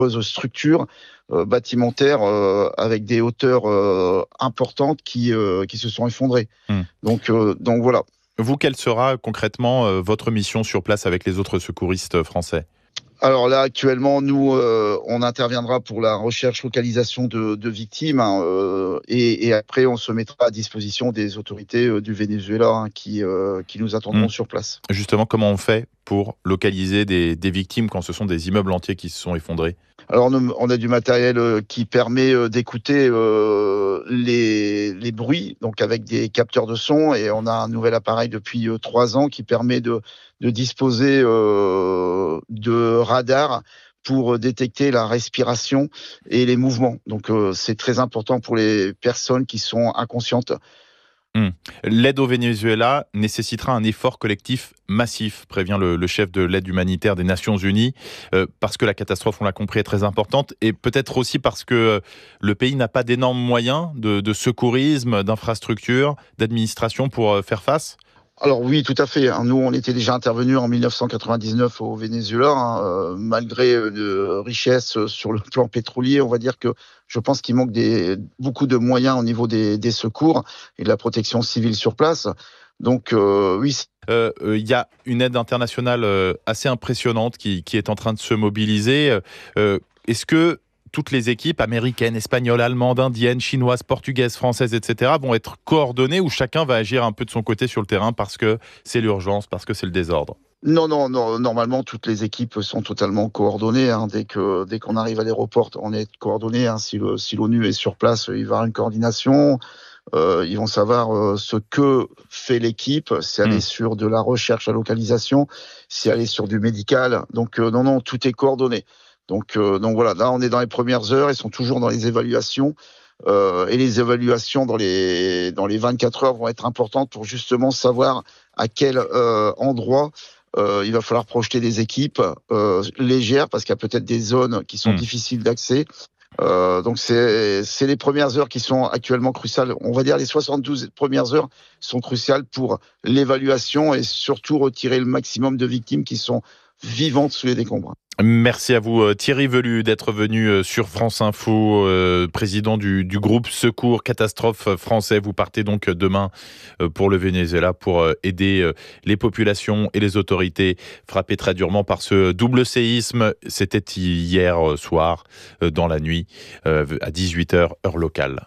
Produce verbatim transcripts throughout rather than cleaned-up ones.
structures euh, bâtimentaires euh, avec des hauteurs euh, importantes qui, euh, qui se sont effondrées. Mmh. Donc, euh, donc voilà. Vous, quelle sera concrètement euh, votre mission sur place avec les autres secouristes français ? Alors là, actuellement, nous, euh, on interviendra pour la recherche, localisation de, de victimes, hein, euh, et, et après, on se mettra à disposition des autorités euh, du Venezuela hein, qui, euh, qui nous attendront mmh. sur place. Justement, comment on fait pour localiser des, des victimes quand ce sont des immeubles entiers qui se sont effondrés ? Alors, on a du matériel qui permet d'écouter euh, les, les bruits, donc avec des capteurs de son, et on a un nouvel appareil depuis euh, trois ans qui permet de, de disposer euh, de radars pour détecter la respiration et les mouvements. Donc, euh, c'est très important pour les personnes qui sont inconscientes. Mmh. L'aide au Venezuela nécessitera un effort collectif massif, prévient le, le chef de l'aide humanitaire des Nations Unies, euh, parce que la catastrophe, on l'a compris, est très importante, et peut-être aussi parce que le pays n'a pas d'énormes moyens de, de secourisme, d'infrastructures, d'administration pour euh, faire face. Alors oui, tout à fait. Nous, on était déjà intervenus en dix-neuf cent quatre-vingt-dix-neuf au Venezuela, hein, euh, malgré de richesses sur le plan pétrolier. On va dire que je pense qu'il manque des, beaucoup de moyens au niveau des, des secours et de la protection civile sur place. Donc euh, oui. Il euh, euh, y a une aide internationale euh, assez impressionnante qui, qui est en train de se mobiliser. Euh, est-ce que toutes les équipes américaines, espagnoles, allemandes, indiennes, chinoises, portugaises, françaises, et cetera vont être coordonnées ou chacun va agir un peu de son côté sur le terrain parce que c'est l'urgence, parce que c'est le désordre ? Non, non, non. Normalement, toutes les équipes sont totalement coordonnées. Hein. Dès que dès qu'on arrive à l'aéroport, on est coordonné. Hein. Si, le, si l'ONU est sur place, il va y avoir une coordination. Euh, ils vont savoir euh, ce que fait l'équipe, si elle mmh. est sur de la recherche à localisation, si elle est sur du médical. Donc euh, non, non, tout est coordonné. Donc, euh, donc voilà, là on est dans les premières heures, ils sont toujours dans les évaluations euh, et les évaluations dans les, dans les vingt-quatre heures vont être importantes pour justement savoir à quel euh, endroit euh, il va falloir projeter des équipes euh, légères parce qu'il y a peut-être des zones qui sont mmh. difficiles d'accès. Euh, donc c'est, c'est les premières heures qui sont actuellement cruciales. On va dire les soixante-douze premières heures sont cruciales pour l'évaluation et surtout retirer le maximum de victimes qui sont vivantes sous les décombres. Merci à vous Thierry Velu d'être venu sur France Info, euh, président du, du groupe Secours Catastrophe français. Vous partez donc demain pour le Venezuela pour aider les populations et les autorités frappées très durement par ce double séisme. C'était hier soir, dans la nuit, à dix-huit heures, heure locale.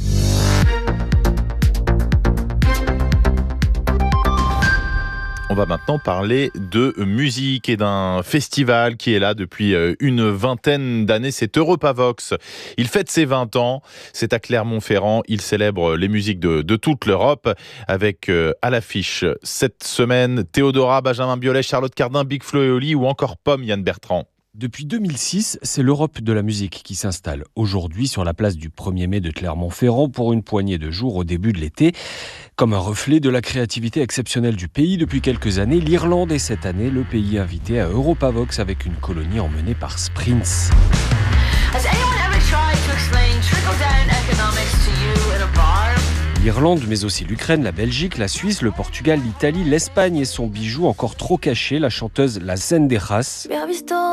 On va maintenant parler de musique et d'un festival qui est là depuis une vingtaine d'années. C'est Europavox. Il fête ses vingt ans. C'est à Clermont-Ferrand. Il célèbre les musiques de, de toute l'Europe avec euh, à l'affiche cette semaine Théodora, Benjamin Biolay, Charlotte Cardin, Big Flo et Oli ou encore Pomme, Yann Bertrand. Depuis deux mille six, c'est l'Europe de la musique qui s'installe aujourd'hui sur la place du premier mai de Clermont-Ferrand pour une poignée de jours au début de l'été. Comme un reflet de la créativité exceptionnelle du pays depuis quelques années, l'Irlande est cette année le pays invité à Europavox avec une colonie emmenée par Sprints. L'Irlande, mais aussi l'Ukraine, la Belgique, la Suisse, le Portugal, l'Italie, l'Espagne et son bijou encore trop caché, la chanteuse La Zendejas.